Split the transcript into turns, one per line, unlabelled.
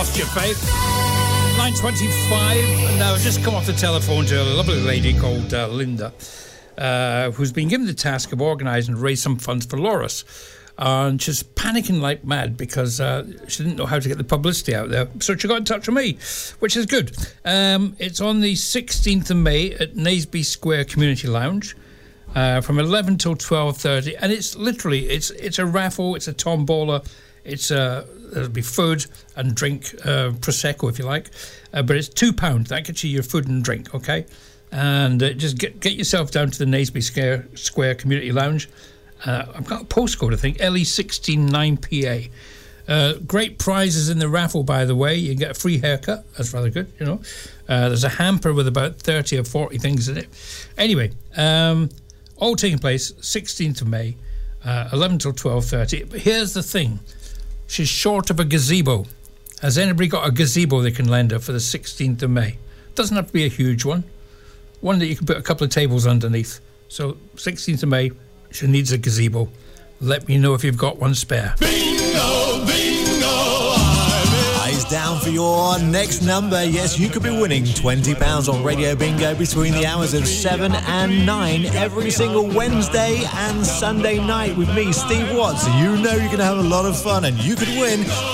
Lost Your Faith. 9:25. Now, I've just come off the telephone to a lovely lady called Linda, who's been given the task of organising and raise some funds for Loris. And she's panicking like mad because she didn't know how to get the publicity out there. So she got in touch with me, which is good. It's on the 16th of May at Naseby Square Community Lounge from 11 till 12:30. And it's literally, it's a raffle, it's a tombola, there'll be food and drink, Prosecco if you like. But it's £2. That gets you your food and drink, okay? And just get yourself down to the Naseby Square Community Lounge. I've got a postcode, I think, LE16 9PA. Great prizes in the raffle, by the way. You get a free haircut. That's rather good, you know. There's a hamper with about 30 or 40 things in it. Anyway, all taking place 16th of May, 11 till 12:30. But here's the thing. She's short of a gazebo. Has anybody got a gazebo they can lend her for the 16th of May? Doesn't have to be a huge one. One that you can put a couple of tables underneath. So, 16th of May, she needs a gazebo. Let me know if you've got one spare.
Bingo, bingo,
Eyes down for your next number. Yes, you could be winning £20 on Radio Bingo between the hours of 7 and 9 every single Wednesday and Sunday night with me, Steve Watts. You know you're going to have a lot of fun and you could win